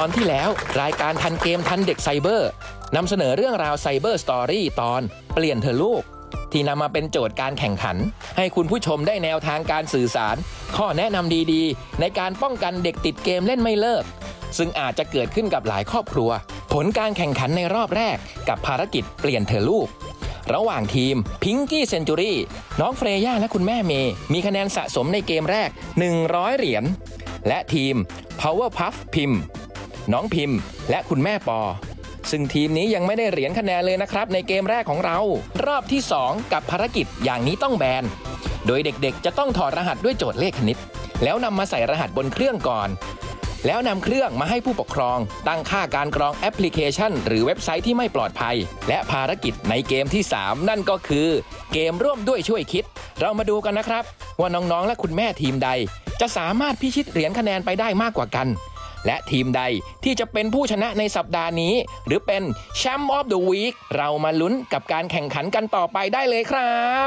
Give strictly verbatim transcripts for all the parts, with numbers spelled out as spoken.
อนที่แล้วรายการทันเกมทันเด็กไซเบอร์นำเสนอเรื่องราวไซเบอร์สตอรี่ตอนเปลี่ยนเธอลูกที่นำมาเป็นโจทย์การแข่งขันให้คุณผู้ชมได้แนวทางการสื่อสารข้อแนะนำดีๆในการป้องกันเด็กติดเกมเล่นไม่เลิกซึ่งอาจจะเกิดขึ้นกับหลายครอบครัวผลการแข่งขันในรอบแรกกับภารกิจเปลี่ยนเธอลูกระหว่างทีมพิงกี้เซนจูรี่น้องเฟรย่าและคุณแม่เมย์มีคะแนนสะสมในเกมแรกหนึ่งร้อยเหรียญและทีม Powerpuff พิมน้องพิมและคุณแม่ปอซึ่งทีมนี้ยังไม่ได้เหรียญคะแนนเลยนะครับในเกมแรกของเรารอบที่สองกับภารกิจอย่างนี้ต้องแบนโดยเด็กๆจะต้องถอดรหัสด้วยโจทย์เลขคณิตแล้วนำมาใส่รหัสบนเครื่องก่อนแล้วนำเครื่องมาให้ผู้ปกครองตั้งค่าการกรองแอปพลิเคชันหรือเว็บไซต์ที่ไม่ปลอดภัยและภารกิจในเกมที่สามนั่นก็คือเกมร่วมด้วยช่วยคิดเรามาดูกันนะครับว่าน้องๆและคุณแม่ทีมใดจะสามารถพิชิตเหรียญคะแนนไปได้มากกว่ากันและทีมใดที่จะเป็นผู้ชนะในสัปดาห์นี้หรือเป็นแชมป์ออฟเดอะวีคเรามาลุ้นกับการแข่งขันกันต่อไปได้เลยครับ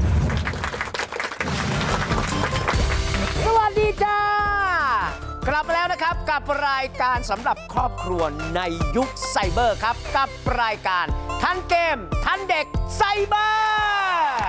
สวัสดีจ้ากลับมาแล้วนะครับกับรายการสำหรับครอบครัวในยุคไซเบอร์ครับกับรายการทันเกมทันเด็กไซเบอร์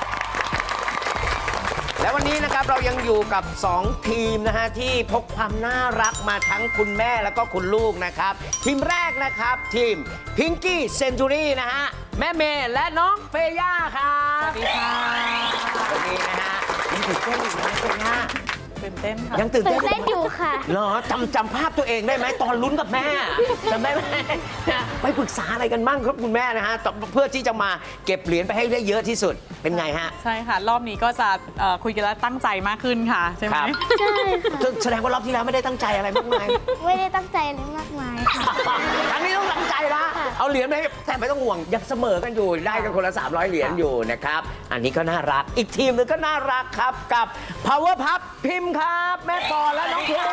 และวันนี้นะครับเรายังอยู่กับสองทีมนะฮะที่พกความน่ารักมาทั้งคุณแม่แล้วก็คุณลูกนะครับทีมแรกนะครับทีมพิงกี้เซนจูรี่นะฮะแม่เมย์และน้องเฟย่าครับสวัสดีค่ะสวัสดีนะฮะยังตื่นเต้นอยู่นะเฟย่าตื่นเต้นค่ะยังตื่นเต้นตื่นเต้นอยู่ค่ะเหรอจำจำภาพตัวเองได้ไหมตอนลุ้นกับแม่จำได้ไหมไปปรึกษาอะไรกันบ้างครับคุณแม่นะฮะเพื่อที่จะมาเก็บเหรียญไปให้ได้เยอะที่สุดเป็นไงฮะใช่ค่ะรอบนี้ก็จะคุยกันแล้วตั้งใจมากขึ้นค่ะใช่ไหมใช่ค่ะแสดงว่ารอบที่แล้วไม่ได้ตั้งใจอะไรมากมายไม่ได้ตั้งใจอะไรมากมายค่ะครั้งนี้ต้องตั้งใจละเอาเหรียญไปแต่ไม่ต้องห่วงยังเสมอกันอยู่ได้กันคนละสามร้อยเหรียญอยู่นะครับอันนี้ก็น่ารักอีกทีมนึงก็น่ารักครับกับ Powerpuff พิมพ์ครับแม่ปอและน้องเพลง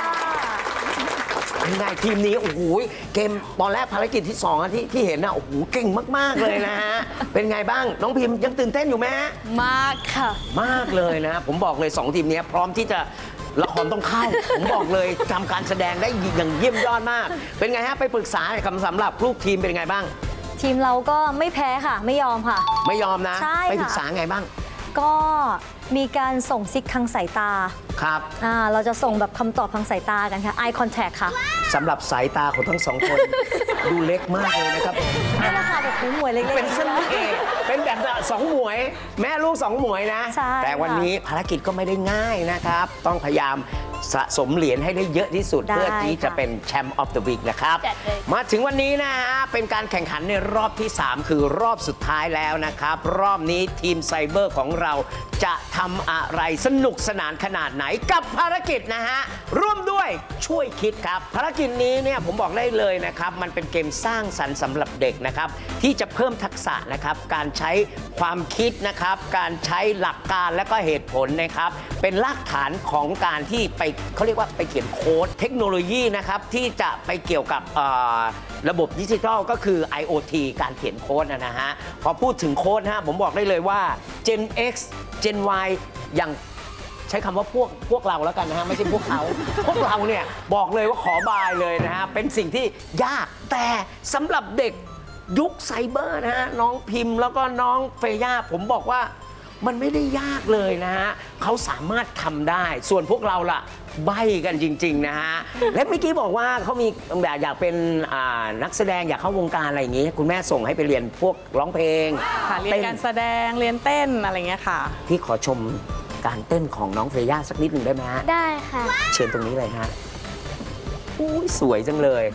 ยังไงทีมนี้โอ้โหเกมตอนแรกภารกิจที่สองที่ที่เห็นนะโอ้โหเก่งมากๆเลยนะฮะเป็นไงบ้างน้องพิมพ์ยังตื่นเต้นอยู่ไหมฮะมากค่ะมากเลยนะผมบอกเลยสองทีมนี้พร้อมที่จะละครต้องเข้าผมบอกเลยทำการแสดงได้อย่างเยี่ยมยอดมากเป็นไงฮะไปปรึกษาคำสำหรับลูกทีมเป็นไงบ้างทีมเราก็ไม่แพ้ค่ะไม่ยอมค่ะไม่ยอมนะใช่ไปปรึกษาไงบ้างก็มีการส่งซิกทางสายตาครับอ่าเราจะส่งแบบคำตอบทางสายตากันค่ะ eye contact ค่ะสำหรับสายตาของทั้งสองคน ดูเล็กมากเลยนะครับผมนี่แหละค่ะแบบหูหมวยเล็กๆเป็นเส้นเอกเป็นแบบสองหมวยแม่ลูกสองหมวยนะแต่วันนี้ภารกิจก็ไม่ได้ง่ายนะครับต้องพยายามสะสมเหรียญให้ได้เยอะที่สุดเพื่อที่จะเป็นแชมป์ออฟเดอะวีคนะครับมาถึงวันนี้นะฮะเป็นการแข่งขันในรอบที่สามคือรอบสุดท้ายแล้วนะครับรอบนี้ทีมไซเบอร์ของเราจะทำอะไรสนุกสนานขนาดไหนกับภารกิจนะฮะร่วมด้วยช่วยคิดครับภารกิจนี้เนี่ยผมบอกได้เลยนะครับมันเป็นเกมสร้างสรรค์สำหรับเด็กนะครับที่จะเพิ่มทักษะนะครับการใช้ความคิดนะครับการใช้หลักการและก็เหตุผลนะครับเป็นรากฐานของการที่ไปเขาเรียกว่าไปเขียนโค้ดเทคโนโลยีนะครับที่จะไปเกี่ยวกับระบบดิจิทัลก็คือ ไอ โอ ที การเขียนโค้ดนะฮะพอพูดถึงโค้ดฮะผมบอกได้เลยว่า Gen X Gen Y อย่างใช้คำว่าพวกพวกเราแล้วกันนะฮะไม่ใช่พวกเขา พวกเราเนี่ยบอกเลยว่าขอบายเลยนะฮะเป็นสิ่งที่ยากแต่สำหรับเด็กยุคไซเบอร์นะฮะน้องพิมพ์แล้วก็น้องเฟย่าผมบอกว่ามันไม่ได้ยากเลยนะฮะเขาสามารถทำได้ส่วนพวกเราล่ะใบ้กันจริงๆนะฮะและเมื่อกี้บอกว่าเขามีแบบอยากเป็นนักแสดงอยากเข้าวงการอะไรอย่างงี้คุณแม่ส่งให้ไปเรียนพวกร้องเพลงค่ะเรียนการแสดงเรียนเต้นอะไรเงี้ยค่ะพี่ขอชมการเต้นของน้องเฟย่าสักนิดหนึ่งได้ไหมฮะได้ค่ะเชิญตรงนี้เลยฮะอุ้ยสวยจังเลย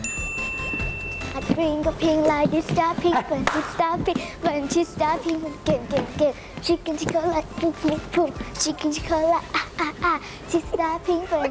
A pink a pink like this star pink when she star pink when she star pink when get get get chicken chicken like boom boom boom chicken chicken like ah ah ah she star pink when